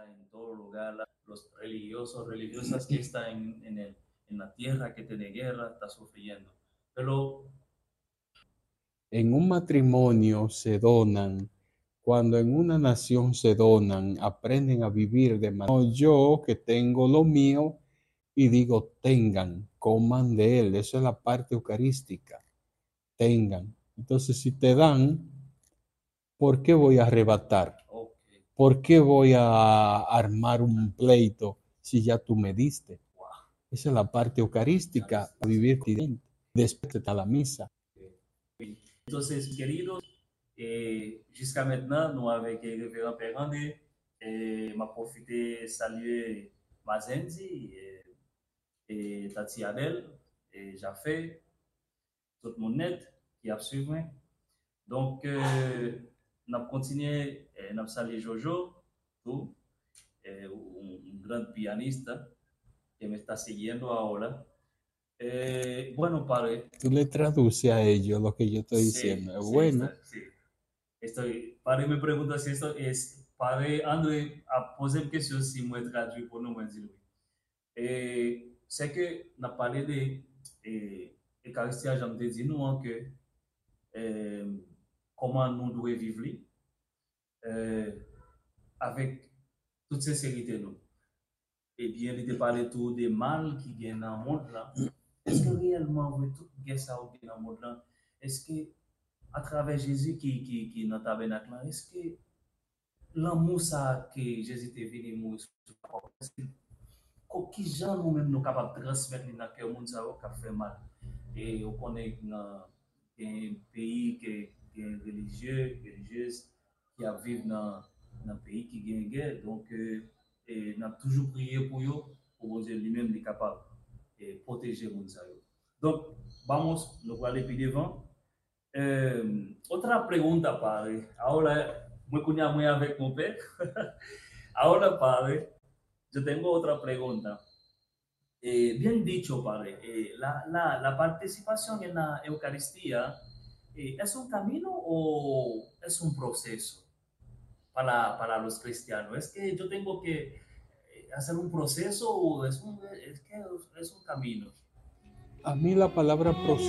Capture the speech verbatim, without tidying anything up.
guerra en todo lugar, la- los religiosos, religiosas que están en, en el- en la tierra que tiene guerra, está sufriendo. Pero En un matrimonio se donan, cuando en una nación se donan, aprenden a vivir de manera. No yo que tengo lo mío y digo tengan, coman de él. Eso es la parte eucarística. Tengan. Entonces, si te dan, ¿por qué voy a arrebatar? ok, ¿Por qué voy a armar un pleito si ya tú me diste? wow. Esa es la parte eucarística, a vivir diferente. Después está la misa. Oui. Entonces, queridos, eh, jusqu'à maintenant, nous avec le révérend Père André, et m'a profité saluer Mazenzi, et, et Tati Adel, et Jafé, tout le monde net qui a suivi. Donc, euh, on a continué, on a salué Jojo, tú, eh, un, un gran pianista que me está siguiendo ahora. Eh, bueno, padre, Tú le traduces a ellos lo que yo estoy diciendo. sí, Es sí, bueno. está, sí. Estoy, padre me pregunta si esto es, padre André a posé une question si moi traduit pour nous, moi dire oui. Et c'est que, on a parlé de, et, Eucharistie, j'aime te dire nous, hein, que, euh, comment nous devons vivre, euh, avec toute sincérité, nous. Et bien, il te parle tout des mal qui viennent dans le monde là. Est-ce que réellement, vous tout ce ça qui dans le monde là, est-ce que, à travers Jésus qui, qui, qui est dans le tabernacle là, est-ce que l'amour ça que Jésus est venu mourir sur la croix, est-ce que, qui gens nous-mêmes nous capables de transmettre dans le cœur monde ça qui fait mal? Et on connaît dans un pays qui est religieux, religieuse, qui a vécu dans un pays qui a une guerre. Donc, euh, et on a toujours prié pour eux, pour que lui-même est capable de protéger les gens. Donc, vamos, nous allons aller plus devant. Eh, otra pregunta, padre. Ahora, muy cuñado muy avec mon père. Ahora, padre, yo tengo otra pregunta. Eh, bien dicho, padre, eh, la, la, la, participación en la Eucaristía eh, ¿es un camino o es un proceso para, para los cristianos? ¿Es que yo tengo que eh, hacer un proceso o es, un, es que es un camino? A mí la palabra proceso